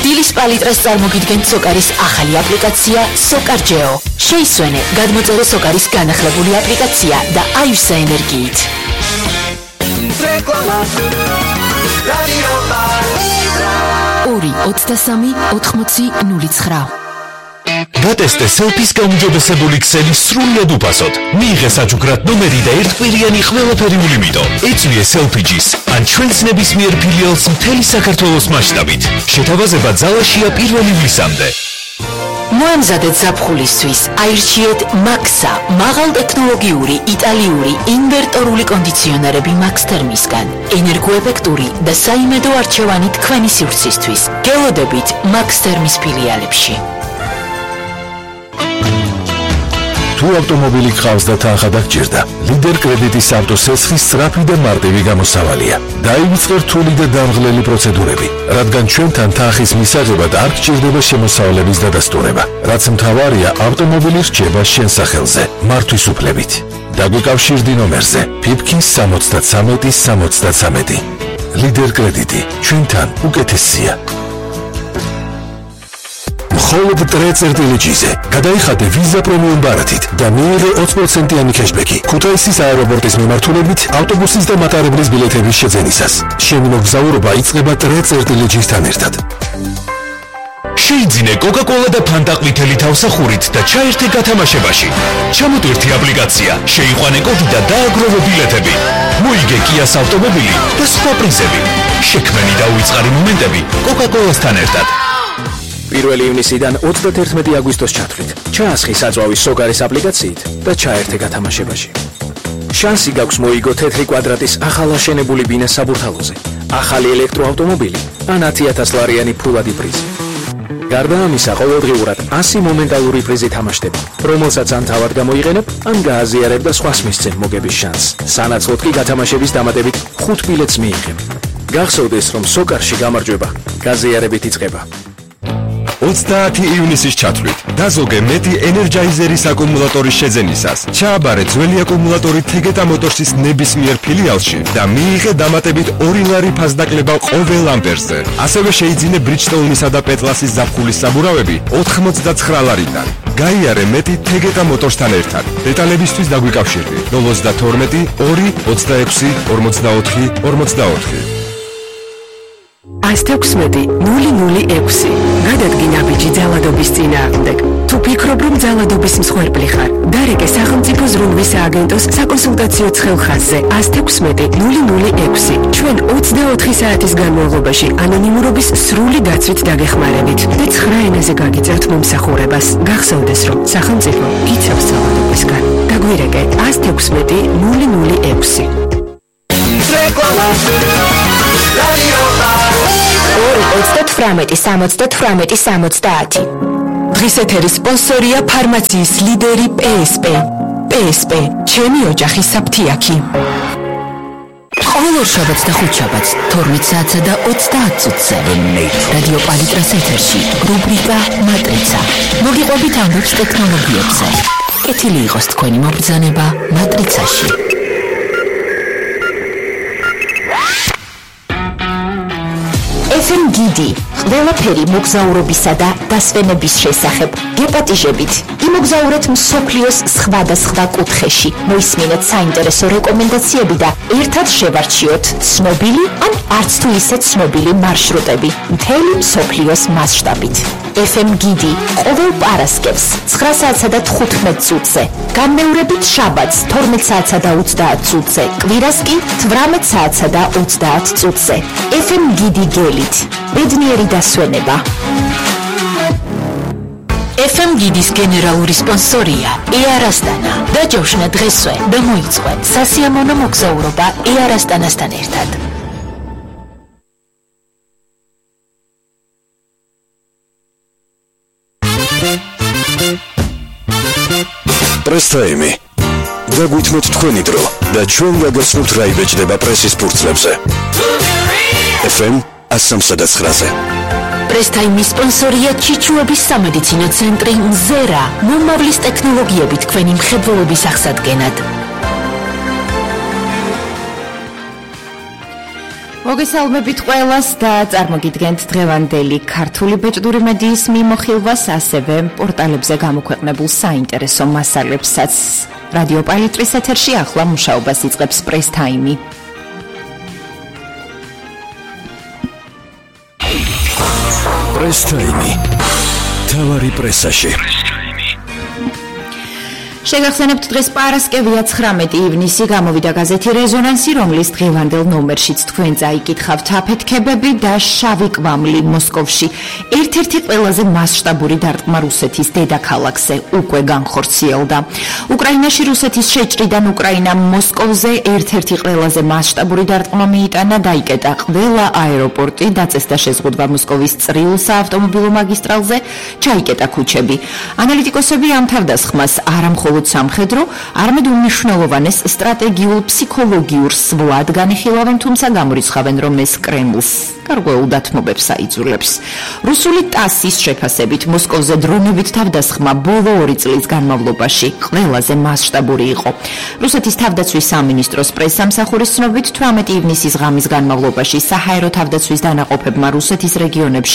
დილის პალიტრას წარმოგიდგენთ სოკარის ახალი აპლიკაცია SOCAR-GEO. შეისვენე, გადმოწერე სოკარის განახლებული აპლიკაცია და აივსა ენერგიით. ორი 23 80 09. Გატესტე სელფის გაუმჯობესებული ქსელი სრულიად უფასოდ. მიიღე საჩუქრად ნომერი და ერთკვირიანი ყველაფერი ულიმიტო. ეწვიე სელფიჯის ან ჩვენს ნებისმიერ ფილიალს მთელი საქართველოს მასშტაბით. შეთავაზება ძალაშია 1 ივლისამდე. მოემზადეთ ზაფხულისთვის, აირჩიეთ Maxa, მაღალტექნოლოგიური იტალიური ინვერტორული კონდიციონერები Max Thermisგან. ენერგოეფექტური და საიმედო არჩევანი თქვენი სივრცისთვის. გელოდებით Max Thermis ფილიალებში. თუ ავტომობილი გყავს და თანხა დაგჭირდა, ლიდერ კრედიტის ავტოსესხის სწრაფი და მარტივი გამოსავალია. დაივიწყე რთული და დამღლელი პროცედურები, რადგან ჩვენთან თანხის მისაღებად არ გჭირდება შემოსავლების დადასტურება. რაც მთავარია, ავტომობილი რჩება შენ სახელზე, მართვის უფლებით. დაგვიკავშირდი ნომერზე ფიფქის 73 73. ლიდერ კრედიტი, ჩვენთან უკეთესია. მხოლოდ ტრე-წერტილიჯიზე გადაიხადე ვიზა პრემიუმ ბარათით და მიიღე 20%-იანი ქეშბექი ქუთაისის აეროპორტის მიმართულებით ავტობუსის და მატარებლის ბილეთების შეძენისას. შენი მოგზაურობა იწყება ტრე-წერტილიჯისთან ერთად. შეიძინე კოკა-კოლა და ფანტა ყვითელი თავსახურით და ჩაერთე გათამაშებაში. ჩამოტვირთი აპლიკაცია, შეიყვანე კოდი და დააგროვე ბილეთები. მოიგე კიას ავტომობილი და სხვა პრიზები. შექმენი და უიწყარი მომენტები კოკა-კოლასთან ერთად. 1 ივნისიდან 31 აგვისტოს ჩათვლით. ჩაასხი საწვავის SOCAR-ის აპლიკაციით და ჩაერთე გათამაშებაში. შანსი გაქვს მოიგო თეთრი კვადრატის ახალაშენებული ბინა საბურთალოზე, ახალი ელექტროავტომობილი ან 10,000 ლარიანი ფულადი პრიზი. გარდა ამისა, ყოველდღიურად 100 მომენტალური პრიზი თამაშდება, რომელსაც ან თავად გამოიყენებ, ან გააზიარებ და სხვას მისცემ მოგების შანსს. სანაცვლოდ კი გათამაშების დამატებით 5 ბილეთს მიიღებ. გახსოვდეს, რომ SOCAR-ში გამარჯვება გაზიარებით იწყება. 30 ივნისის ჩათვლით დაზოგე მეტი ენერჯაიზერის აკუმულატორის შეძენისას. ჩააბარე ძველი აკუმულატორი თეგეტა მოტორსის ნებისმიერ ფილიალში და მიიღე დამატებით 2 ლარი ფასდაკლება ყოველ ამპერზე. ასევე შეიძინე Bridgestone-ისა და Petlas-ის ზაფხულის საბურავები 89 ლარიდან. გაიარე მეტი თეგეტა მოტორსთან ერთად. დეტალებისთვის დაგვიკავშირდი 022 2 26 44 44. 116 006. გადადგინა ბიჭი ძალადობის წინააღმდეგ. თუ ფიქრობ, რომ ძალადობის მსხვერპლი ხარ, დარეკე სახელმწიფო ზრუნვის სააგენტოს საკონსულტაციო ცხელხაზზე 116 006. ჩვენ 24 საათის განმავლობაში ანონიმურობის სრული დაცვით დაგეხმარებით და 9 ენაზე გაგიწევთ მომსახურებას. გახსოვდეს, რომ სახელმწიფო იცავს ძალადობისგან. დაგვირეკე 116 006. ორი 38 70. დღის ეթერის სპონსორია ფარმაციის ლიდერი PSP. PSP, ჩემი ოჯახის საფთიაქი. ყოველ შაბათს და ხუთშაბათს 12 საათსა და 30 წუთზე რადიო პალიტრას ეთერში რუბრიკა მატრიცა. მოგიყვებით ამბებს ტექნოლოგიებზე. კეთილი იყოს თქვენი მობრძანება მატრიცაში. FM გიდი, ყველაფერი მოგზაურობისა და დასვენების შესახებ. გეპატიჟებით, იმოგზაურეთ მსოფლიოს სხვადასხვა კუთხეში. მოისმინეთ საინტერესო რეკომენდაციები და ერთად შევარჩიოთ ცნობილი ან არც თუ ისე ცნობილი მარშრუტები მთელი მსოფლიოს მასშტაბით. FM გიდი ყოველ პარასკევს 9 საათსა და 15 წუთზე. განმეორებით შაბათს 12 საათსა და 30 წუთზე. კვირას კი 18 საათსა და 30 წუთზე. FM გიდი გელით. ბედნიერი დასვენება. FM გიდის გენერალური სპონსორია Air Astana. დაჯავშნა დღესვე და მოიწვე სასიამოვნო მოგზაურობა Air Astana-სთან ერთად. პრესტაიმი. დაგვითმოთ თქვენი დრო და ჩვენ გაგაცნობთ რა იბეჭდება პრესის ფურცლებზე. FM 103-ზე. პრესტაიმის სპონსორია ჩიჩუების სამედიცინო ცენტრი მზერა. მომავლის ტექნოლოგიები თქვენი მხედველობის აღსადგენად. მოგესალმებით ყველას და წარმოგიდგენთ დღევანდელი ქართული ბეჭდური მედიის მიმოხილვას, ასევე პორტალებზე გამოქვეყნებულ საინტერესო მასალებსაც. რადიო პალიტრის ეთერში ახლა მუშაობას იწყებს პრეს ტაიმი. პრეს ტაიმი. თავარი პრესაში. შეგახსენებთ, დღეს პარასკევია 19 ივნისი, გამოვიდა გაზეთი რეზონანსი, რომლის დღევანდელ ნომერშიც თქვენ წაიკითხავთ აფეთქებები და შავი კვამლი მოსკოვში. ერთ-ერთი ყველაზე მასშტაბური დარტყმა რუსეთის დედაქალაქზე უკვე განხორციელდა. უკრაინაში რუსეთის შეჭრიდან უკრაინამ მოსკოვზე ერთ-ერთი ყველაზე მასშტაბური დარტყმა მიიტანა, დაიკეტა ყველა აეროპორტი, დაწესდა შეზღუდვა მოსკოვის წრიულ საავტომობილო მაგისტრალზე, ჩაიკეტა ქუჩები. ანალიტიკოსები ამ თავდასხმას არამხოლოდ სამხედრო, არამედ უმნიშვნელოვანეს სტრატეგიულ ფსიქოლოგიურ სვლად განიხილავენ, თუმცა გამორიცხავენ, რომ ეს კრემლს გარკვეულ დათმობებს აიძულებს. რუსული ტასის შეფასებით მოსკოვზე დრონებით თავდასხმა ბოლო 2 წლის განმავლობაში ყველაზე მასშტაბური იყო. რუსეთის თავდაცვის სამინისტროს პრესსამსახურის ცნობით 18 ივნისის ღამის განმავლობაში საჰაერო თავდაცვის დანაყოფებმა რუსეთის რეგიონებში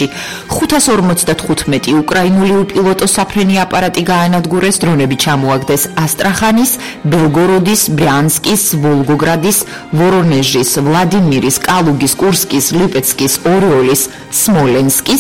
555 უკრაინული უპილოტო საფრენი აპარატი გაანადგურეს, დრონები ჩამოაგდეს ასტრახანის, ბელგოროდის, ბრიანსკის, ვოლგოგრადის, ვორონეჟის, ვლადიმირის, კალუგის, კურსკის, ლიპეცკის, ორიოლის, სმოლენსკის,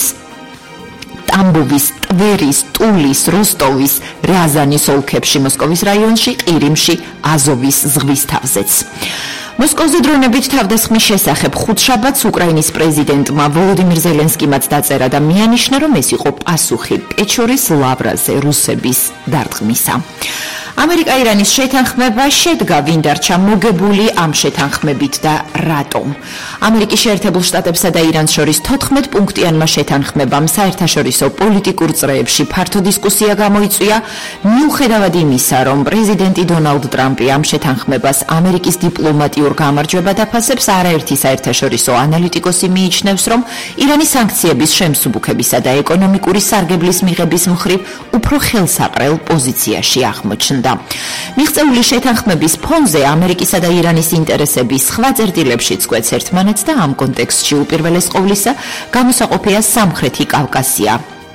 ტამბოვის, ტვერის, ტულის, როსტოვის, რაზანის ოლქებში, მოსკოვის რაიონში, ყირიმში, აზოვის ზღვის თავზეც. მოსკოვზე დრონებით თავდასხმის შესახებ ხუთშაბათს უკრაინის პრეზიდენტმა ვოლოდიმირ ზელენსკიმაც დაწერა და მიანიშნა, რომ ეს იყო პასუხი პეჩორის ლავრაზე რუსების დარტყმისა. ამერიკა-ირანის შეთანხმება შედგა, ვინ დარჩა მოგებული ამ შეთანხმებით და რატომ. ამერიკის შეერთებულ შტატებსა და ირანს შორის 14 პუნქტიანმა შეთანხმებამ საერთაშორისო პოლიტიკურ წრეებში ფართო დისკუსია გამოიწვია, მიუხედავად იმისა, რომ პრეზიდენტი დონალდ ტრამპი ამ შეთანხმებას ამერიკის დიპლომატიურ გამარჯვებად აფასებს, არაერთი საერთაშორისო ანალიტიკოსი მიიჩნევს, რომ ირანის სანქციების შემსუბუქებისა და ეკონომიკური სარგებლის მიღების მხრივ უფრო ხელსაყრელ პოზიციაში აღმოჩნდა. მიღწეული შეთანხმების ფონზე ამერიკისა და ირანის ინტერესები სხვა წერტილებშიც კვეთს ერთმანეთს და ამ კონტექსტში უპირველეს ყოვლისა გამოსაყოფია სამხრეთი კავკასია.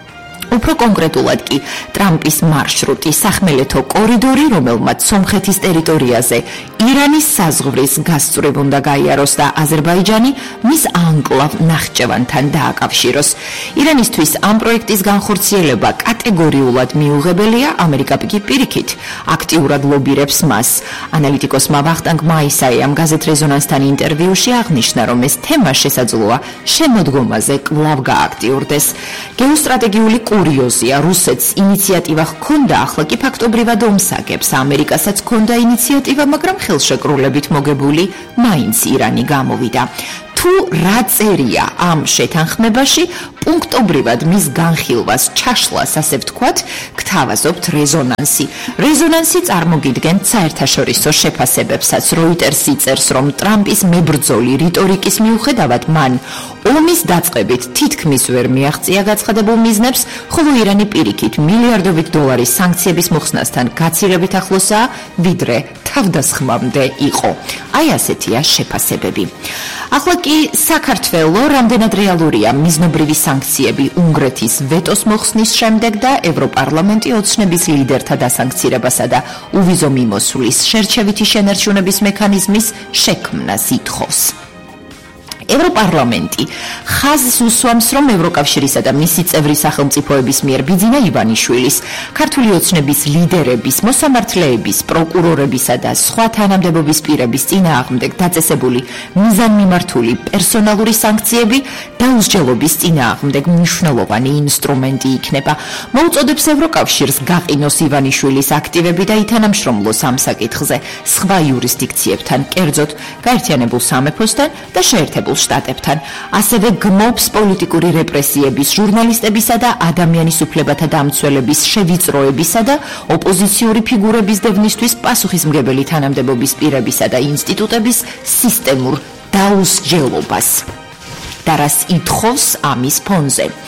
უფრო კონკრეტულად კი ტრამპის მარშრუტი, სახმელეთო კორიდორი, რომელმაც სომხეთის ტერიტორიაზე ირანის საზღვრის გასწვრივ უნდა გაიაროს და აზერბაიჯანი მის ანკლავ ნახჭევანთან დააკავშიროს. ირანისთვის ამ პროექტის განხორციელება კატეგორიულად მიუღებელია, ამერიკა კი პირიქით აქტიურად ლობირებს მას. ანალიტიკოსმა ვახტანგ მაისაიამ გაზეთ რეზონანსთან ინტერვიუში აღნიშნა, რომ ეს თემა შესაძლოა შემოდგომაზე კვლავ გააქტიურდეს. გეოსტრატეგიული კურიოზია, რუსეთს ინიციატივა ჰქონდა, ახლა კი ფაქტობრივად ომსაგებს. ამერიკასაც ჰქონდა ინიციატივა, მაგრამ ხელშეკრულებით მოგებული მაინც ირანი გამოვიდა. თუ რა წერია ამ შეთანხმებაში, პუნქტობრივად მის განხილვას, ჩაშლას, ასე ვთქვათ, გთავაზობთ რეზონანსი. რეზონანსი წარმოგიდგენთ საერთაშორისო შეფასებებსაც. როიტერსი წერს, რომ ტრამპის მებრძოლი რიტორიკის მიუხედავად მან ომის დაწყებით თითქმის ვერ მიაღწია გაცხადებულ მიზნებს, ხოლო ირანი პირიქით მილიარდობით დოლარის სანქციების მოხსნასთან გაცილებით ახლოსაა, ვიდრე თავდასხმამდე იყო. აი ასეთია შეფასებები. ახლა კი საქართველო რამდენად რეალურია მიზნობრივი სანქციები უნგრეთის ვეტოს მოხსნის შემდეგ და ევროპარლამენტი ოცნების ლიდერთა დასანქცირებასა და უვიზო მიმოსვლის შერჩევითი შენარჩუნების მექანიზმის შექმნას ითხოვს. ევროპარლამენტი ხაზს უსვამს, რომ ევროკავშირისა და მისი წევრი სახელმწიფოების მიერ ბიძინა ივანიშვილის, ქართული ოცნების ლიდერების, მოსამართლეების, პროკურორებისა და სხვა თანამდებობის პირების წინააღმდეგ დაწესებული მიზანმიმართული პერსონალური სანქციები დაუსჯელობის წინააღმდეგ მნიშვნელოვანი ინსტრუმენტი იქნება. მოუწოდებს ევროკავშირს გაყინოს ივანიშვილის აქტივები და ითანამშრომლოს ამ საკითხზე სხვა იურისდიქციებთან, კერძოდ გაერთიანებულ სამეფოსთან და შეერთებულ შტატებთან. ასევე გმობს პოლიტიკური რეპრესიების, ჟურნალისტებისა და ადამიანის უფლებათა დამცველების შევიწროებისა და ოპოზიციური ფიგურების დევნისთვის პასუხისმგებელი თანამდებობის პირებისა და ინსტიტუტების სისტემურ დაუსჯელობას. და რას ითხოვს ამის ფონზე.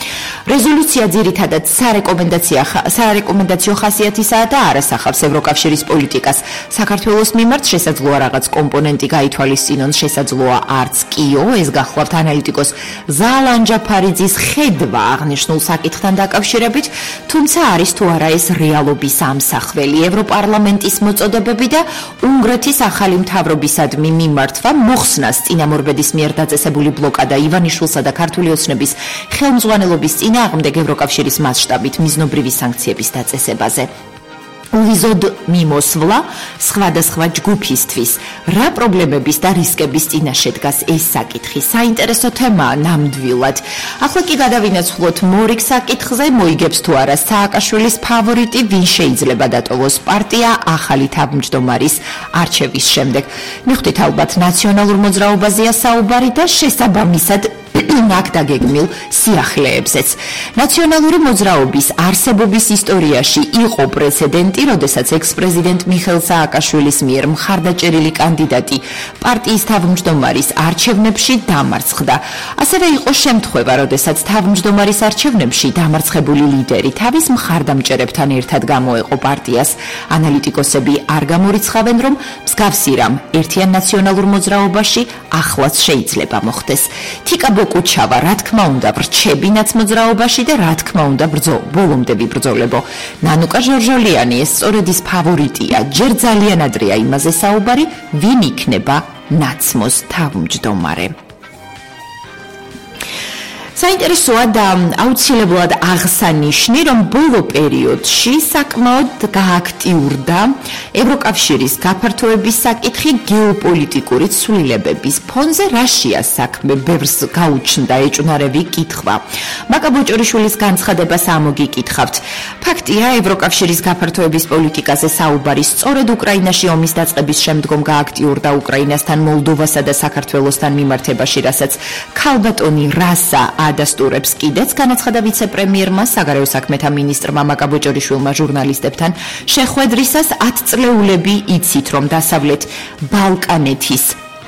რეზოლუცია ძირითადად სარეკომენდაციო ხასიათისაა და არ ასახავს ევროკავშირის პოლიტიკას. საქართველოს მიმართ შესაძლოა რაღაც კომპონენტი გაითვალისწინონ, შესაძლოა არც კიო, ეს გახლავთ ანალიტიკოს ზალან ჯაფარიძის ხედვა აღნიშნულ საკითხთან დაკავშირებით, თუმცა არის თუ არა ეს რეალობის ამსახველი. ევროპარლამენტის მოწოდებები და უნგრეთის ახალი მთავრობისადმი მიმართვა მოხსნას წინამორბედის მიერ დაწესებული ბლოკადა ივანიშვილსა და ქართული ოცნების ხელმძღვანელობის წინააღმდეგ ევროკავშირის მასშტაბით მიზნობრივი სანქციების დაწესებაზე. ვიზოდ მიმოსვლა სხვადასხვა ჯგუფისთვის რა პრობლემების და რისკების წინაშე დგას ეს საკითხი საინტერესო თემაა ნამდვილად. ახლა კი გადავინაცვლოთ მორიგ საკითხზე, მოიგებს თუ არა სააკაშვილის ფავორიტი, ვინ შეიძლება დატოვოს პარტია ახალი თავმჯდომარის არჩევის შემდეგ. მიხვდით ალბათ ნაციონალურ მოძრაობაზეა საუბარი და შესაბამისად აქ დაგეგმილ სიახლეებზეც. ნაციონალური მოძრაობის არსებობის ისტორიაში იყო პრეცედენტი, როდესაც ექს-პრეზიდენტ მიხეილ სააკაშვილის მიერ მხარდაჭერილი კანდიდატი პარტიის თავმჯდომარის არჩევნებში დამარცხდა. ასევე იყო შემთხვევა, როდესაც თავმჯდომარის არჩევნებში დამარცხებული ლიდერი თავის მხარდამჭერებთან ერთად გამოეყო პარტიას. ანალიტიკოსები არ გამორიცხავენ, რომ მსგავსი რამ ერთიან ნაციონალურ მოძრაობაში ახლაც შეიძლება მოხდეს. თიკა კუჩავა, რა თქმა უნდა, ვრჩებინაც მოძრაობაში და რა თქმა უნდა, ბოლომდე ვიბრძოლებო. ნანუკა ჟორჟოლიანი ეს სწორედ ის ფავორიტია. ჯერ ძალიან ადრეა იმაზე საუბარი, ვინ იქნება ნაცმოს თავმჯდომარე. საინტერესოა და აუცილებლად აღსანიშნი, რომ ბოლო პერიოდში საკმაოდ გააქტიურდა ევროკავშირის გაფართოების საკითხი გეოპოლიტიკური ცვლილებების ფონზე. რაშია საქმე? ბევრს გაუჩნდა ეჭვნარევი კითხვა. მაკა ბოჭორიშვილის განცხადებას ამოგიკითხავთ. ფაქტია, ევროკავშირის გაფართოების პოლიტიკაზე საუბარი სწორედ უკრაინაში ომის დაწყების შემდგომ გააქტიურდა უკრაინასთან, მოლდოვასა და საქართველოსთან მიმართებაში, რასაც ქალბატონი რასა ადასტურებს კიდეც განაცხადა ვიცე-პრემიერმა, საგარეო საქმეთა მინისტრმა მაკა ბოჭორიშვილმა ჟურნალისტებთან შეხვედრისას 10 წლეულები იცით, რომ დასავლეთ ბალკანეთის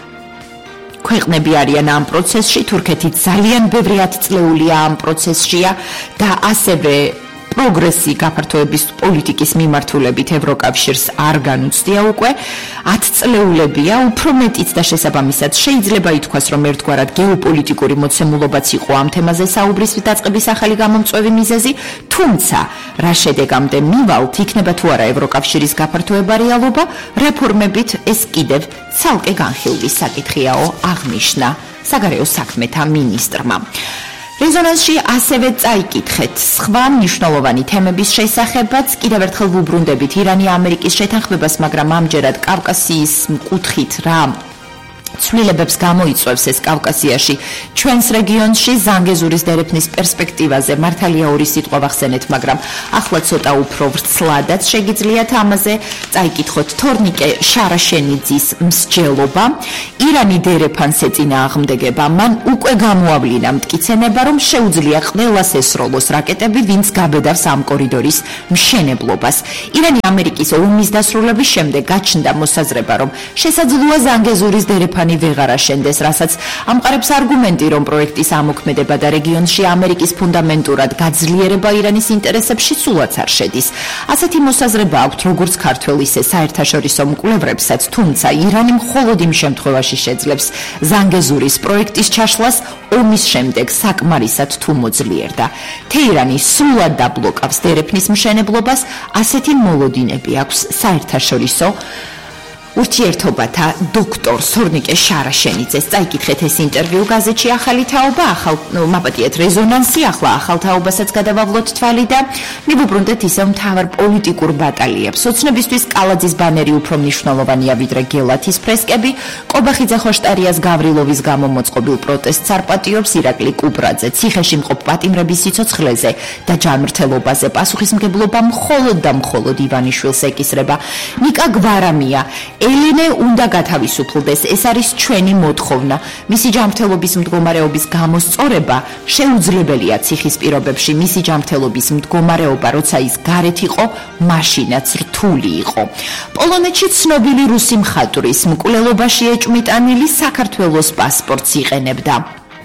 ქვეყნები არიან ამ პროცესში, თურქეთი ძალიან ბევრი 10 წლეულია ამ პროცესშია და ასევე პროგრესი გაფართოების პოლიტიკის მიმართულებით ევროკავშირს არ განუცდია უკვე 10 წლეულებია, უფრო მეტიც და შესაბამისად შეიძლება ითქვას, რომ ერთგვარად გეოპოლიტიკური მოცემულობაც იყო ამ თემაზე საუბრის დაწყების ახალი გამომწვევი მიზეზი, თუმცა რა შედეგამდე მივალთ, იქნება თუ არა ევროკავშირის გაფართოება რეალობა, რეფორმებით ეს კიდევ ცალკე განხილვის საკითხიაო, აღნიშნა საგარეო საქმეთა მინისტრმა. რეზონანსში ასევე წაიკითხეთ სხვა მნიშვნელოვანი თემების შესახებაც, კიდევ ერთხელ ვუბრუნდებით ირანი-ამერიკის შეთანხმებას, მაგრამ ამჯერად კავკასიის კუთხით რა ცვლილებებს გამოიწვევს ეს კავკასიაში ჩვენს რეგიონში ზანგეზურის დერეფნის პერსპექტივაზე მართალია ორი სიტყვა ვახსენეთ, მაგრამ ახლა ცოტა უფრო ვრცლადაც შეგიძლიათ ამაზე წაიკითხოთ. თორნიკე შარაშენიძის მსჯელობა, ირანი დერეფანს ეწინააღმდეგება, მან უკვე გამოავლინა მტკიცება, რომ შეუძლია ყველას ესროლოს რაკეტები, ვინც გაბედავს ამ კორიდორის მშენებლობას. ირანი-ამერიკის ომის დასრულების შემდეგ გაჩნდა მოსაზრება, რომ შესაძლოა ზანგეზურის დერეფანი ვეღარ აშენდეს, რასაც ამყარებს არგუმენტი, რომ პროექტის ამოქმედება და რეგიონში ამერიკის ფუნდამენტურად გაძლიერება ირანის ინტერესებში სულაც არ შედის. ასეთი მოსაზრება აქვთ როგორც ქართველ, ისე საერთაშორისო მკვლევრებსაც, თუმცა ირანი მხოლოდ იმ შემთხვევაში შეძლებს ზანგეზურის პროექტის ჩაშლას ომის შემდეგ საკმარისად თუ მოძლიერდა. თეირანი სრულად დაბლოკავს დერეფნის მშენებლობას, ასეთი მოლოდინები აქვს საერთაშორისო ურთიერთობათა დოქტორ სორნიკე შარაშენიძეს. წაიკითხეთ ეს ინტერვიუ გაზეთში ახალი თაობა, მაპატიეთ რეზონანსი, ახლა ახალ თაობასაც გადავავლოთ თვალი და მივუბრუნდეთ ისევ მთავარ პოლიტიკურ ბატალიებს. ოცნებისთვის კალაძის ბანერი უფრო მნიშვნელოვანია ვიდრე გელათის ფრესკები. ყობახიძე ხოშტარიას გავრილოვის გამო მოწყობილ პროტესტს არ პატიობს ირაკლი კუბრაძე. ციხეში მყოფ პატიმრების სიცოცხლეზე და ჯანმრთელობაზე პასუხისმგებლობა მხოლოდ და მხოლოდ ივანიშვილს ეკისრება. ნიკა გვარამია ელენე უნდა გათავისუფლდეს, ეს არის ჩვენი მოთხოვნა. მისი ჯანმრთელობის მდგომარეობის გამოსწორება შეუძლებელია ციხის პირობებში. მისი ჯანმრთელობის მდგომარეობა, როცა ის გარეთ იყო, მაშინაც რთული იყო. პოლონეთში ცნობილი რუსი მხატვრის მკვლელობაში ეჭვმიტანილი საქართველოს პასპორტს იყენებდა.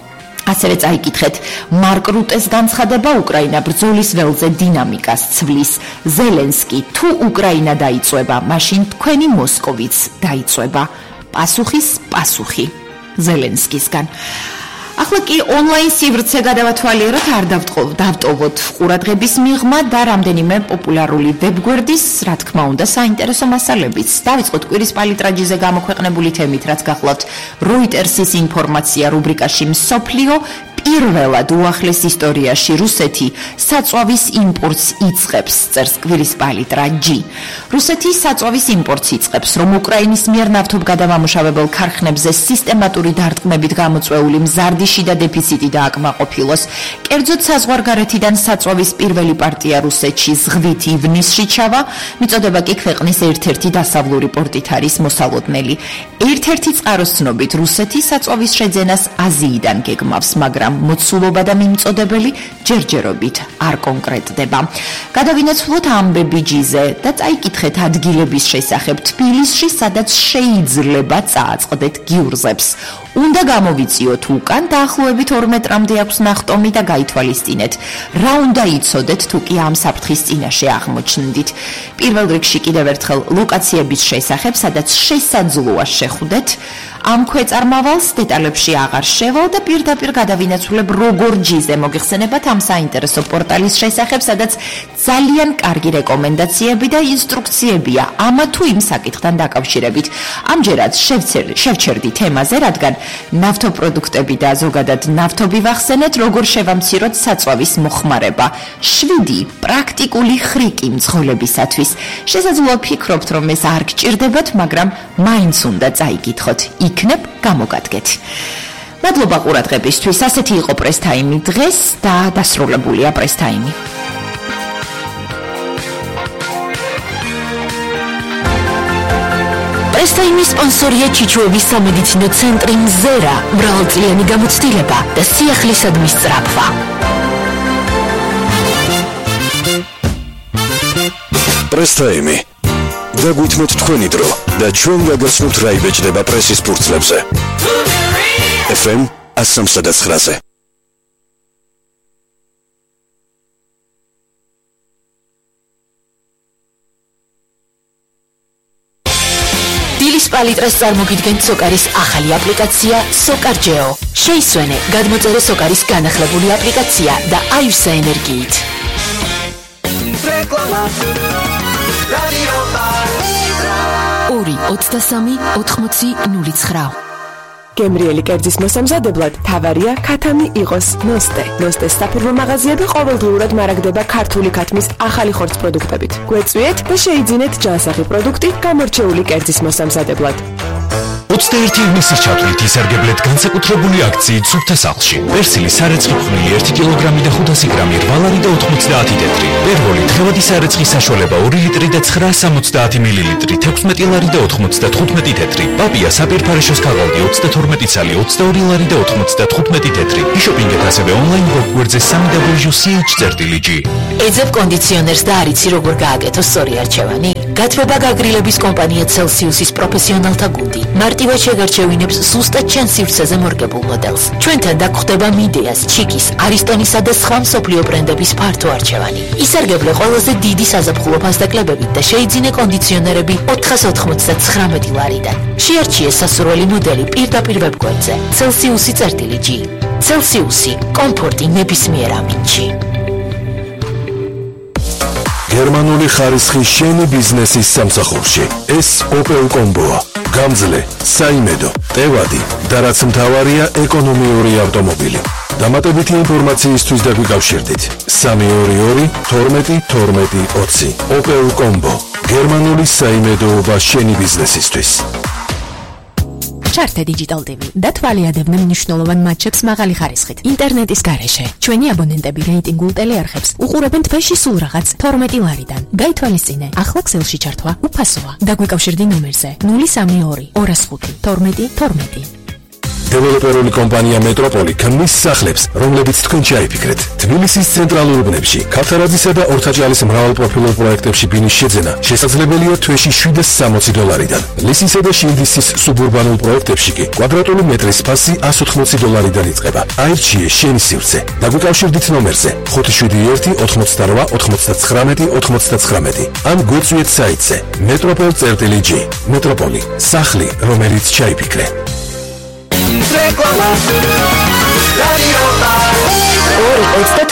ასევე წაიკითხეთ, მარკ რუტეს განცხადება უკრაინა ბრძოლის ველზე დინამიკას ცვლის. ზელენსკი, თუ უკრაინა დაიწვება, მაშინ თქვენი მოსკოვიც დაიწვება. პასუხის პასუხი ზელენსკისგან. ახლა კი ონლაინ სივრცე გადავათვალიეროთ, არ დავტოვოთ ყურადღების მიღმა და რამდენიმე პოპულარული ვებგვერდის, რა თქმა უნდა, საინტერესო მასალებიც. დავიწყოთ კვირის პალიტრაჯიზე გამოქვეყნებული თემით, რაც გახლავთ Reuters-ის ინფორმაცია რუბრიკაში მსოფლიო. პირველად უახლეს ისტორიაში რუსეთი საწვავის იმპორტს იწყებს, წერს კვირის პალიტრაჯი. რუსეთი საწვავის იმპორტს იწყებს, რომ უკრაინის მიერ ნავთობგადამამუშავებელ ქარხნებზე სისტემატური დარტყმებით გამოწვეული მზარდიში და დეფიციტი დააკმაყოფილოს. კერძოდ საზღვარგარეთიდან საწვავის პირველი პარტია რუსეთში ზღვით ივნისში ჩავა, მიწოდება კი ქვეყნის ერთ-ერთი დასავლური პორტით არის მოსალოდნელი. ერთ-ერთი წყაროს ცნობით რუსეთი საწვავის შეძენას აზიიდან გეგმავს, მაგრამ მოცულობა და მიმწოდებელი ჯერჯერობით არ კონკრეტდება. გადავინაცვლოთ ამბები ჯიზე და წაიკითხეთ ადგილების შესახებ თბილისში, სადაც შეიძლება წააწყდეთ გიურზებს. უნდა გამოვიწიოთ უკან, დაახლოებით 2 მეტრამდე აქვს ნახტომი და გაითვალისწინეთ. რა უნდა იცოდეთ, თუ კი ამ საფრთხის წინაშე აღმოჩნდით. პირველ რიგში კიდევ ერთხელ ლოკაციების შესახებ, სადაც შესაძლოა შეხვდეთ. ამ ქვეწარმავალს დეტალებში აღარ შევალ და პირდაპირ გადავინაცვლებ როგორ ჯიზე მოგიხსენებათ ამ საინტერესო პორტალის შესახებ, სადაც ძალიან კარგი რეკომენდაციები და ინსტრუქციებია ამა თუ იმ საკითხთან დაკავშირებით. ამჯერად შევჩერდი თემაზე, რადგან ნავთობპროდუქტები და ზოგადად ნავთობი ვახსენეთ, როგორ შევამციროთ საწვავის მოხმარება. 7 პრაქტიკული ხრიკი მძღოლებისათვის. შესაძლოა ფიქრობთ, რომ ეს არ გჭირდებათ, მაგრამ მაინც უნდა წაიკითხოთ. იქნებ გამოგადგეთ. მადლობა ყურადღებისთვის. ასეთი იყო პრესტაიმი დღეს და დასრულებულია პრესტაიმი. პრესტაიმის სპონსორია ჩიჩუების სამედიცინო ცენტრი მზერა, მრავალწლიანი გამოცდილება და სიახლისადმი სწრაფვა. პრესტაიმი დაგვითმოთ თქვენი დრო და ჩვენ გაგაცნობთ რა იბეჭდება პრესის ფურცლებზე. FM 103-ზე. დილის პალიტრას წარმოგიდგენთ სოკარის ახალი აპლიკაცია სოკარჯეო. შეისვენე, გადმოწერე სოკარის განახლებული აპლიკაცია და აივსა ენერგიით. რეკლამა 2-23-80-09. გემრიელი კერძის მოსამზადებლად თავარია ქათამი იყოს ნოსტე. ნოსტეს საფურმო მაღაზია და ყოველდღიურად მარაგდება ქართული ქათმის ახალი ხორცს პროდუქტებით. გვეწვიეთ და შეიძინეთ ჯანსაღი პროდუქტი გამორჩეული კერძის მოსამზადებლად. 21 ივნისის ჩათვლით ისარგებლეთ განსაკუთრებული აქციით სუფთა სახლში. პერსილი სარეცხი ფხვნილი 1 კილოგრამი და 500 გრამი 8 ლარი და 90 თეთრი. პერვოლი დღევადი სარეცხი საშუალება 2 ლიტრი და 970 მილილიტრი 16 ლარი და 95 თეთრი. პაპია საპირფარეშოს ქაღალდი 32 ცალი 22 ლარი და 95 თეთრი. იშოპინგეთ ასევე ონლაინ ვებგვერდზე www.ch.gr. ეძებ კონდიციონერს და არ იცი როგორ გააკეთო სწორი არჩევანი? გათბობა გაგრილების კომპანია Celsius-ის პროფესიონალთა გუნდი. მარტივად შეგარჩევინებს ზუსტად ჩემს სივრცეზე მორგებულ მოდელს. ჩვენთან დაგხვდება მიდეას, ჩიკის, არისტონისა და სხვა მსოფლიო ბრენდების ფართო არჩევანი. ისარგებლე ყველაზე დიდი საზაფხულო ფასდაკლებებით და შეიძინე კონდიციონერები 499 ლარიდან. შეარჩიე სასურველი მოდელი პირდაპირ ვებგვერდზე. Celsius-G. Celsius-ი კომფორტი ნებისმიერ ამინდში. გერმანული ხარისხი შენი ბიზნესის სამსახურში. ეს Opel Combo-ა. გამძლე, საიმედო, ტევადი და რაც მთავარია ეკონომიური ავტომობილი. დამატებითი ინფორმაციისთვის დაგვიკავშირდით 322 12 12 20. Opel Combo. გერმანული საიმედოობა შენი ბიზნესისთვის. ჩართე Digital TV და თვალიადებდნენ მნიშვნელოვან მატჩებს მაღალი ხარისხით. ინტერნეტის გარეშე. ჩვენი აბონენტები რეიტინგულ ტელეარხებს უყურებენ თვეში სულ რაღაც 12 ლარიდან. გაითვალისწინე, ახლა ქსელში ჩართვა უფასოა. დაგვიკავშირდი ნომერზე 032 205 12 12. დეველოპერული კომპანია მეტროპოლი ქმნის სახლებს, რომლებიც თქვენ ჩაიფიქრეთ. თბილისის ცენტრალურ უბნებში, ქავთარაძისა და ორთაჭალის მრავალპროფილურ პროექტებში ბინის შეძენა შესაძლებელია თვეში $760-დან. ლისისა და შინდისის სუბურბანულ პროექტებში კი კვადრატული მეტრის ფასი $180-დან იწყება. აირჩიე შენი სივრცე. დაგვიკავშირდით ნომერზე 571-99-99 ან გვეწვიეთ საიტზე metropol.g. მეტროპოლი, სახლი, რომელიც ჩაიფიქრე. ორი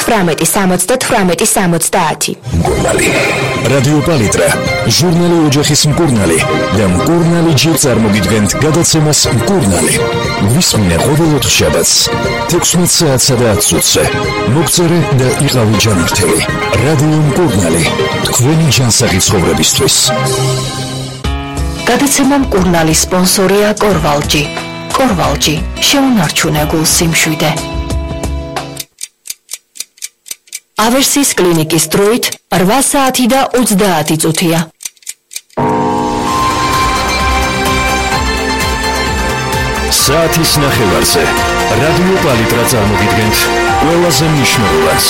38-70-70. მკურნალი. რადიო პალიტრა, ჟურნალი ოჯახის მკურნალი და მკურნალი ჯერ წარმოგიდგენთ გადაცემას მკურნალი. ვისმინე ყოველ შაბათს 16 საათსა და 10 წუთზე. მოგწერე და იყავი ჯანმრთელი. რადიო მკურნალი, თქვენი ჯანსაღი ცხოვრებისთვის. გადაცემა მკურნალი სპონსორია კორვალჯი. კორვალჯი, შეუნარჩუნებულ სიმშვიდე. ავერსის კლინიკის დროით 8 საათი და 30 წუთია. საათის ნახევარზე რადიო პალიტრა წარმოგიდგენთ ყველაზე მნიშვნელოვანს.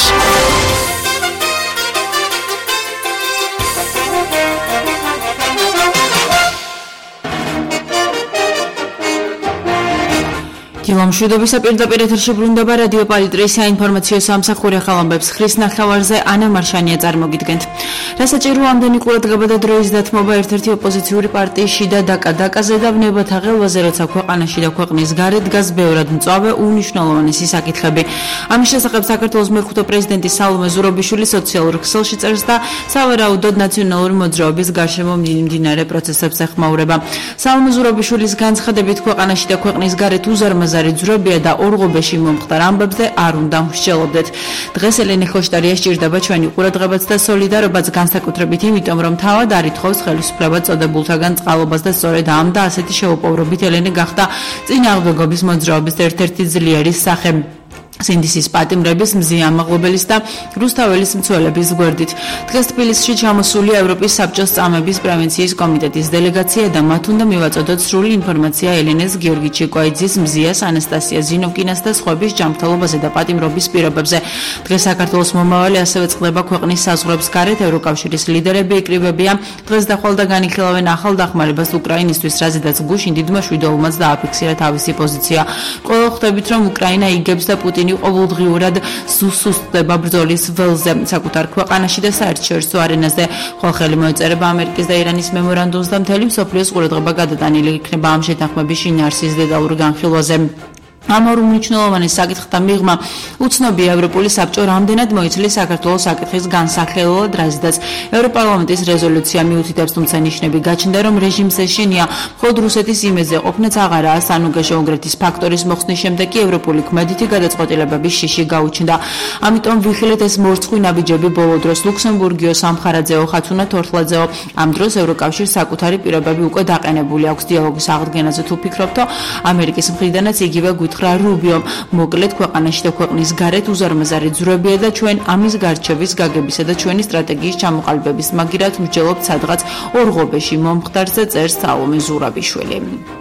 მშვიდობისა პირდაპირ ეთერში ბრუნდება რადიო პალიტრის საინფორმაციო სამსახური ახალამბებს ხრის ნახევარზე ანა მარშანია წარმოგიდგენთ. რასაჭირო ამდენი ყურადღება და დროის დათმობა ერთ-ერთი ოპოზიციური პარტიის შიდა დაკაზე და ვნებათა ღელვაზე, როცა ქვეყანაში და ქვეყნის გარეთ დგას ბევრად მწვავე უნიშნულოვანესი საკითხები. ამის შესახებ საქართველოს მეხუთე პრეზიდენტი სალომე ზურაბიშვილი სოციალურ ქსელში წერს და სავარაუდოდ ნაციონალური მოძრაობის გარშემო მიმდინარე პროცესებს ეხმაურება. სალომე ზურაბიშვილის განცხადებით ქვეყანაში და ქვეყნის გარეთ უზარმაზარი ძვრებია და ორღობეში მომხდარ ამბებზე არ უნდა მსჯელობდეთ. დღეს ელენე ხოშტარია სჭირდება ჩვენი ყურადღებაც და სოლიდარობაც განსაკუთრებით იმიტომ, რომ თავად არ ითხოვს ხელისუფლებად წოდებულთაგან წყალობას და სწორედ ამ და ასეთი შეუპოვრობით ელენე გახდა წინააღმდეგობის მოძრაობის ერთ-ერთი ძლიერი სახე. სინდისის პატიმრების, მზია ამაღლობელის და რუსთაველის მცველების გვერდით. დღეს თბილისში ჩამოსულია ევროპის საბჭოს წამების პრევენციის კომიტეტის დელეგაცია და მათ უნდა მივაწოდოთ სრული ინფორმაცია ელენეს, გიორგი ჩიკვაიძის, მზიას, ანასტასია ზინოვკინას და სხვების ჯანმრთელობაზე და პატიმრობის პირობებზე. დღეს საქართველოს მომავალი ასევე წყდება ქვეყნის საზღვრებს გარეთ. ევროკავშირის ლიდერები იკრიბებიან. დღეს დახვალ და განიხილავენ ახალ დახმარებას უკრაინისთვის, რაზედაც გუშინ დიდმა შვიდოულმაც დააფიქსირა თავისი პოზიცია. ყველა ხვდებით, რომ უკრაინა იგებს და პუტინი ყოველდღიურად სუსტდება ბრძოლის ველზე საკუთარ ქვეყანაში და საერთაშორისო არენაზე. ხალხელი მოეწერება ამერიკის და ირანის მემორანდუმს და მთელი მსოფლიოს ყურადღება გადატანილი იქნება ამ შეთანხმების შინაარსის დეტალურ განხილვაზე. ამ ორ უმნიშვნელოვანეს საკითხთა მიღმა უცნობია ევროპული საბჭო რამდენად მოიცლის საქართველოს საკითხის განსახილველად, რაზედაც ევროპარლამენტის რეზოლუცია მიუთითებს, თუმცა ნიშნები გაჩნდა, რომ რეჟიმს ეშინია მხოლოდ რუსეთის იმედზე ყოფნაც აღარაა. სანუგეშო უნგრეთის ფაქტორის მოხსნის შემდეგ კი ევროპული ქმედითი გადაწყვეტილებების შიში გაუჩნდა. ამიტომ ვიხილეთ ეს მორცხვი ნაბიჯები ბოლო დროს ლუქსემბურგიო, სამხარაძეო, ხათუნა თორთლაძეო. ამ დროს ევროკავშირს საკუთარი პირობები უკვე დაყენებული აქვს დიალოგის აღდგენაზე. თუ ფიქრობთო, ამერიკის მხრიდანაც იგივე გითხრა რუბიომ, მოკლედ ქვეყანაში და ქვეყნის გარეთ უზარმაზარი ძვრებია და ჩვენ ამის გარჩევის, გაგებისა და ჩვენი სტრატეგიის ჩამოყალიბების მაგირად მსჯელობთ სადღაც ორღობეში მომხდარზე, წერს სალომე ზურაბიშვილი.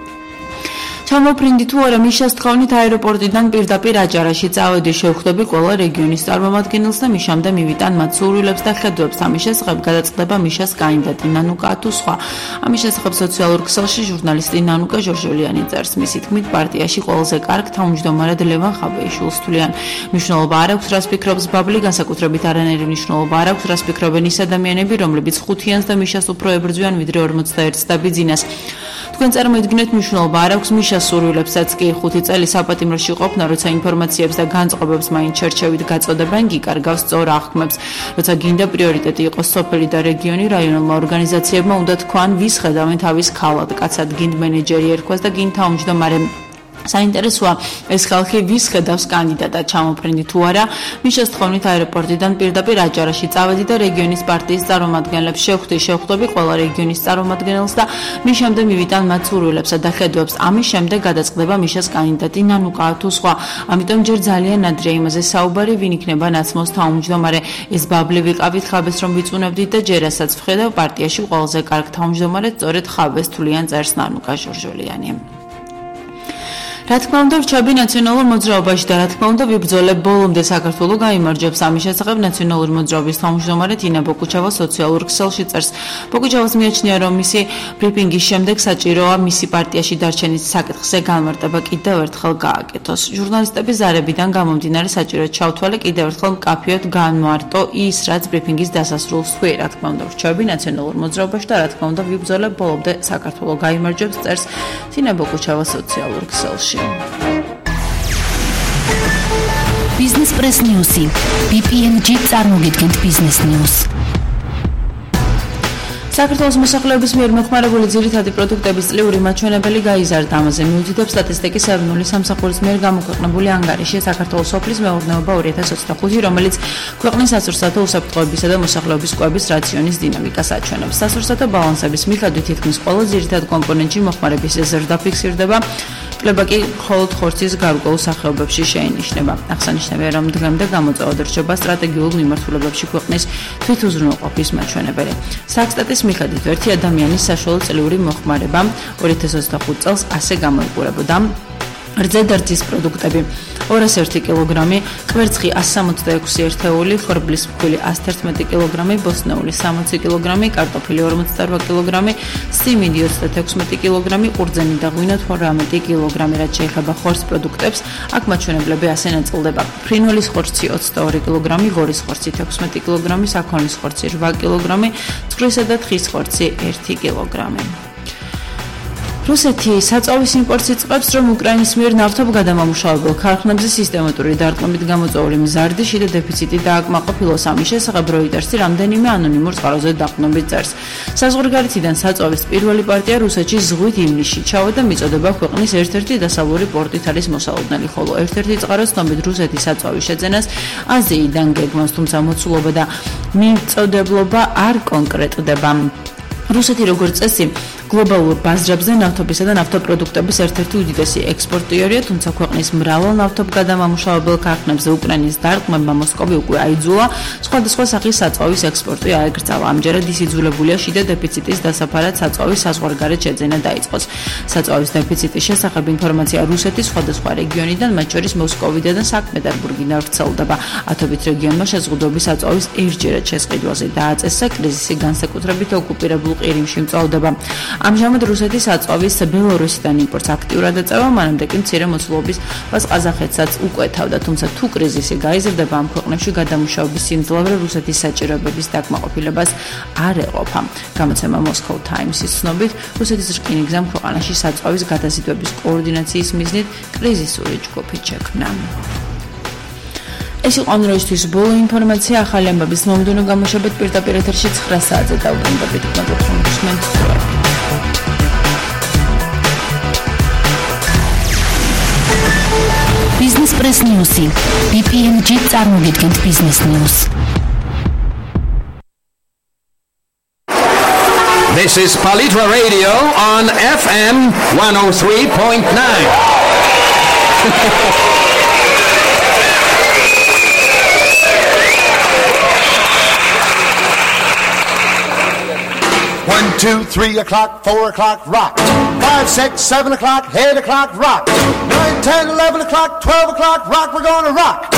ჩამოფრინდი თუ არა მიშას თხოვნით აეროპორტიდან პირდაპირ აჭარაში წავედი, შევხვდები ყველა რეგიონის წარმომადგენელს და მიშამდე მივიტან მათ სურვილებს და ხედვებს. ამის შესახებ გადაწყდება მიშას კანდიდატი ნანუკა თუ სხვა. ამის შესახებ სოციალურ ქსელში ჟურნალისტი ნანუკა ჟორჟოლიანი წერს. მისი თქმით, პარტიაში ყველაზე კარგ თავმჯდომარედ ლევან ხაბეიშვილს თვლიან. მნიშვნელობა არ აქვს, რას ფიქრობს ბაბლი, განსაკუთრებით არანაირი მნიშვნელობა არ აქვს, რას ფიქრობენ ის ადამიანები, რომლებიც ხუთიანს და მიშას უფრო ებრძვიან ვიდრე 41-ს და ბიძინას. თქვენ წარმოიდგინეთ, მნიშვნელობა არ აქვს მიშას სურვილებსაც კი 5 წელი საპატიმროში ყოფნა, როცა ინფორმაციებს და განწყობებს მაინც შერჩევით გაწოდებენ, გიკარგავს სწორ აღქმებს. როცა გინდა პრიორიტეტი იყოს სოფელი და რეგიონი, რაიონულმა ორგანიზაციებმა უნდა თქვან, ვის ხედავენ თავის ქალად, კაცად გინდ მენეჯერი ერქვას და გინდ თავმჯდომარე. საინტერესოა ეს ხალხი ვის ხედავს კანდიდატად, ჩამოფრინდი თუ არა. მიშას თხოვნით აეროპორტიდან პირდაპირ აჭარაში წავედი და რეგიონის პარტიის წარმომადგენლებს შევხვდები ყველა რეგიონის წარმომადგენელს და მის შემდეგ მივიტან მათ სურვილებსა და ხედვებს. ამის შემდეგ გადაწყდება მიშას კანდიდატი ნანუკა თუ სხვა. ამიტომ ჯერ ძალიან ადრეა იმაზე საუბარი, ვინ იქნება ნაცმოს თავმჯდომარე. ეს ბაბლი ვიყავით ხაბეს რომ ვიწუნებდით და ჯერ რასაც ვხედავ პარტიაში ყველაზე კარგ თავმჯდომარედ სწორედ ხაბეს თვლიან, წერს ნანუკა ჟორჟოლიანი. რა თქმა უნდა, რჩები ნაციონალურ მოძრაობაში და რა თქმა უნდა, ვიბრძოლებ ბოლომდე საქართველო გაიმარჯვებს. ამის შესახებ ნაციონალური მოძრაობის თავმჯდომარე თინა ბოკუჩავა სოციალურ ქსელში წერს. ბოკუჩავას მიაჩნია, რომ მისი ბრიფინგის შემდეგ საჭიროა მისი პარტიაში დარჩენის საკითხზე განმარტება კიდევ ერთხელ გააკეთოს. ჟურნალისტების ზარებიდან გამომდინარე საჭიროა ჩავთვალე კიდევ ერთხელ მკაფიოდ განმარტო ის, რაც ბრიფინგის დასასრულს თქვი. რა თქმა უნდა, რჩები ნაციონალურ მოძრაობაში და რა თქმა უნდა, ვიბრძოლებ ბოლომდე საქართველო გაიმარჯვებს, წერს თინა ბოკუჩავა სოციალურ ქსელში. Business Press News-ი. BPNG წარმოგიდგენთ Business News. საქართველოს მოსახლეობის მიერ მოხმარებული ძირითადი პროდუქტების წლიური მაჩვენებელი გაიზარდა. ამაზე მიუთითებს სტატისტიკის ეროვნული სამსახურის მიერ გამოქვეყნებული ანგარიში საქართველოს სოფლის მეურნეობა 2025, რომელიც ქვეყნის სასურსათო უსაფრთხოებისა და მოსახლეობის კვების რაციონის დინამიკას აჩვენებს. სასურსათო ბალანსების მიხედვით თითქმის ყველა ძირითად კომპონენტში მოხმარების ზრდა ფიქსირდება. კვლევა კი მხოლოდ ხორცის გარკვეულ სახეობებში შეინიშნება. აღსანიშნავია, რომ დღემდე გამოწვევად რჩება სტრატეგიულ მიმართულებებში ქვეყნის თვითუზრუნველყოფის მაჩვენებელი. საქსტატის მიხედვით ერთი ადამიანის საშუალო წლიური მოხმარება 2025 წელს ასე გამოიყურებოდა. რძედარძის პროდუქტები 201 კილოგრამი, კვერცხი 166 ერთეული, ხორბლის ფქვილი 111 კილოგრამი, ბოსტნეული 60 კილოგრამი, კარტოფილი 48 კილოგრამი, სიმინდი 36 კილოგრამი, ყურძენი და ღვინო 18 კილოგრამი. რაც შეეხება ხორცს პროდუქტებს, აქ მაჩვენებლები ასე ნაწილდება: ფრინველის ხორცი 22 კილოგრამი, ღორის ხორცი 16 კილოგრამი, საქონლის ხორცი 8 კილოგრამი, ცხვრისა და თხის ხორცი 1 კილოგრამი. რუსეთი საწვავის იმპორტს იწყებს, რომ უკრაინის მიერ ნავთობგადამამუშავებელ ქარხნებზე სისტემატური დარტყმებით გამოწვეული მზარდი შიდა დეფიციტი დააკმაყოფილოს. ამის შესახებ როიტერსი რამდენიმე ანონიმურ წყაროზე დაყრდნობით წერს. საზღვარგარეთიდან საწვავის პირველი პარტია რუსეთში ზღვით ივნისში ჩავა და მიწოდება ქვეყნის ერთ-ერთი დასავლური პორტით არის მოსალოდნელი, ხოლო ერთ-ერთი წყარო ცნობით რუსეთის საწვავის შეძენას აზიიდან გეგმავს, თუმცა მოცულობა და მიწოდებლობა არ კონკრეტდება. რუსეთი როგორც წესი გლობალურ ბაზრებზე ნავთობისა და ნავთობპროდუქტების ერთ-ერთი უდიდესი ექსპორტიორია, თუმცა ქვეყნის მრავალ ნავთობგადამამუშავებელ ქარხნებზე უკრაინის დარტყმებმა მოსკოვი უკვე აიძულა, სხვადასხვა სახის საწვავის ექსპორტი აეკრძალა. ამჯერად ის იძულებულია შიდა დეფიციტის დასაფარად საწვავის საზღვარგარეთ შეძენა დაიწყოს. საწვავის დეფიციტის შესახებ ინფორმაცია რუსეთის სხვადასხვა რეგიონიდან, მათ შორის მოსკოვიდან და სანქტ-პეტერბურგიდან ვრცელდება. ათობით რეგიონმა შეზღუდვები საწვავის ერთჯერად შესყიდვაზე დააწესა, კრიზისი განსაკუთრებით ოკუპირებულ ყირიმში მწვავდება. ამჟამად რუსეთის საწვავის ბელორუსიდან იმპორტს აქტიურად ეწევა, მანამდე კი მცირე მოცულობის პას ყაზახეთსაც უკვე თავდა, თუმცა თუ კრიზისი გაიზრდება ამ ქვეყნებში გადამუშავების სიმძლავრე რუსეთის საჭიროებების დაკმაყოფილებას არ ეყოფა. გამოცემა Moscow Times-ის ცნობით, რუსეთის რკინიგზამ ქვეყანაში საწვავის გადაზიდვების კოორდინაციის მიზნით კრიზისური ჯგუფი შექმნა. ეს იყო ამროისთვის ბოლო ინფორმაცია. ახალი ამბების მომდევნო გამოშვებით პირდაპირ ეთერში 9 საათზე დავუბრუნდებით. მოგესალმებით. Business Press News-ი. BPNG წარმოგიდგენთ Business News. This is Palitra Radio on FM 103.9. 1, 2, 3 o'clock, 4 o'clock, rock. 5, 6, 7 o'clock, 8 o'clock, rock. 9, 10, 11 o'clock, 12 o'clock, rock. We're gonna rock.